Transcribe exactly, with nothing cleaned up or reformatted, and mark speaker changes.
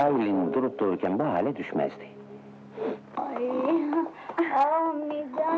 Speaker 1: Aylin durup dururken bu hale düşmezdi.
Speaker 2: Ay, ah midem.